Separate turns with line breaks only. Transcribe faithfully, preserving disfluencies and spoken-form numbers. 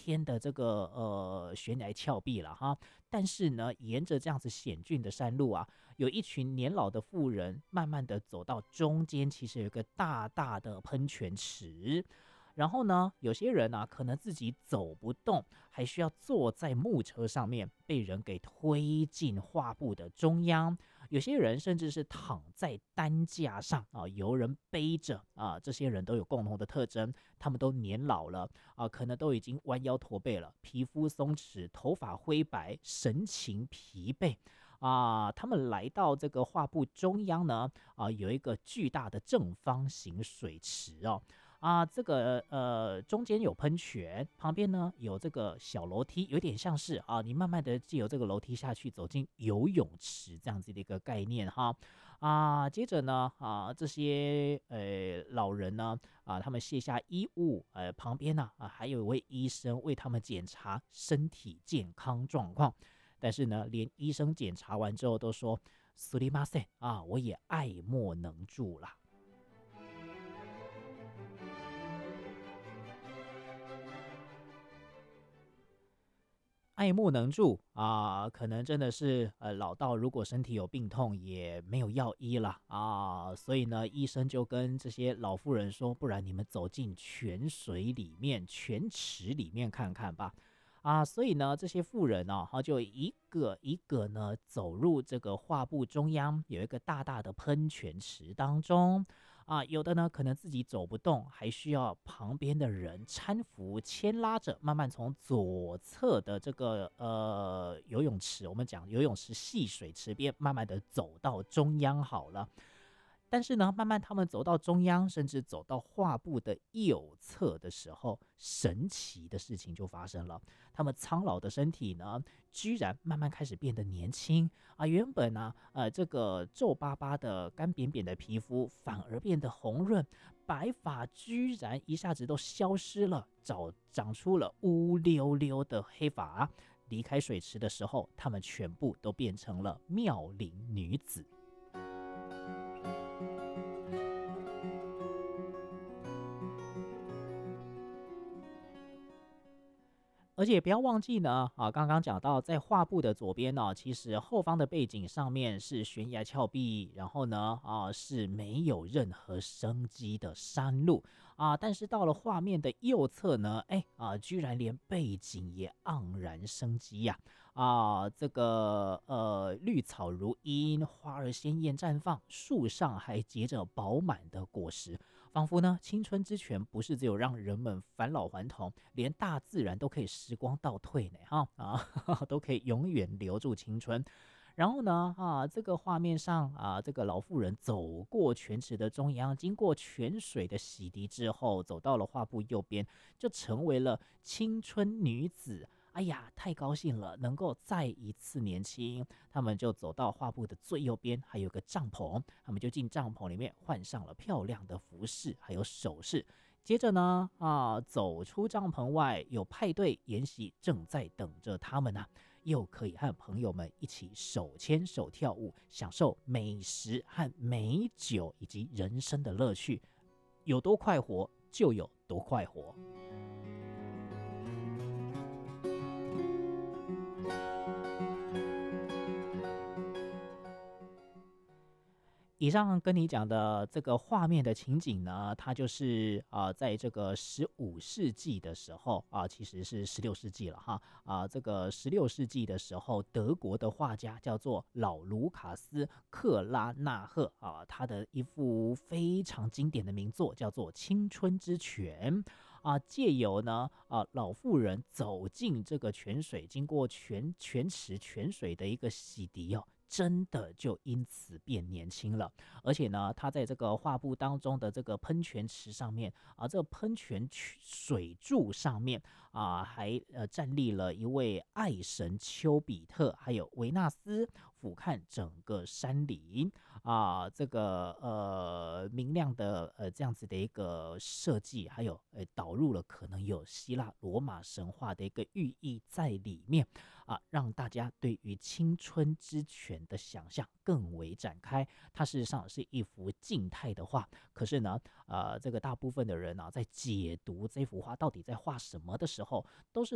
天的这个呃悬崖峭壁了哈。但是呢，沿着这样子险峻的山路啊，有一群年老的妇人慢慢的走到中间，其实有一个大大的喷泉池。然后呢，有些人啊，可能自己走不动，还需要坐在木车上面，被人给推进画布的中央。有些人甚至是躺在担架上啊，由人背着啊。这些人都有共同的特征，他们都年老了啊，可能都已经弯腰驼背了，皮肤松弛，头发灰白，神情疲惫啊。他们来到这个画布中央呢，啊，有一个巨大的正方形水池哦。啊，这个呃中间有喷泉，旁边呢有这个小楼梯，有点像是啊，你慢慢的借由这个楼梯下去，走进游泳池这样子的一个概念哈。啊，接着呢啊，这些呃老人呢啊，他们卸下衣物，呃旁边呢啊还有一位医生为他们检查身体健康状况。但是呢，连医生检查完之后都说すみません啊，我也爱莫能助啦。爱莫能助啊，可能真的是呃老到如果身体有病痛也没有药医了啊，所以呢，医生就跟这些老妇人说，不然你们走进泉水里面、泉池里面看看吧。啊，所以呢，这些妇人呢、哦，就一个一个呢走入这个画布中央，有一个大大的喷泉池当中。啊，有的呢可能自己走不动，还需要旁边的人搀扶、牵拉着，慢慢从左侧的这个呃游泳池，我们讲游泳池戏水池边，慢慢的走到中央好了。但是呢，慢慢他们走到中央，甚至走到画布的右侧的时候，神奇的事情就发生了。他们苍老的身体呢，居然慢慢开始变得年轻啊！原本呢、啊，呃，这个皱巴巴的、干扁扁的皮肤，反而变得红润，白发居然一下子都消失了，长长出了乌溜溜的黑发。离开水池的时候，他们全部都变成了妙龄女子。而且不要忘记呢，啊，刚刚讲到在画布的左边呢、其实后方的背景上面是悬崖峭壁，然后呢，啊，是没有任何生机的山路啊。但是到了画面的右侧呢，哎啊，居然连背景也盎然生机呀！啊，这个呃，绿草如茵，花儿鲜艳绽放，树上还结着饱满的果实。仿佛呢，青春之泉不是只有让人们返老还童，连大自然都可以时光倒退呢，哈啊，都可以永远留住青春。然后呢，啊，这个画面上啊，这个老妇人走过泉池的中央，经过泉水的洗涤之后，走到了画布右边，就成为了青春女子。哎呀，太高兴了，能够再一次年轻。他们就走到画布的最右边，还有个帐篷，他们就进帐篷里面换上了漂亮的服饰，还有首饰。接着呢，啊，走出帐篷外，有派对筵席正在等着他们啊，又可以和朋友们一起手牵手跳舞，享受美食和美酒以及人生的乐趣，有多快活就有多快活。以上跟你讲的这个画面的情景呢，它就是啊、呃，在这个十五世纪的时候啊、呃，其实是十六世纪了哈啊、呃，这个十六世纪的时候，德国的画家叫做老卢卡斯·克拉纳赫啊、呃，他的一幅非常经典的名作叫做《青春之泉》啊，借由呢啊、呃、老妇人走进这个泉水，经过泉泉池泉水的一个洗涤哦。真的就因此变年轻了，而且呢，他在这个画布当中的这个喷泉池上面啊，这个喷泉水柱上面啊，还呃站立了一位爱神丘比特，还有维纳斯，俯瞰整个山林啊，这个呃明亮的呃这样子的一个设计，还有呃导入了可能有希腊罗马神话的一个寓意在里面啊，让大家对于青春之泉的想象更为展开。它事实上是一幅静态的画，可是呢，呃，这个大部分的人呢、啊，在解读这幅画到底在画什么的时候，都是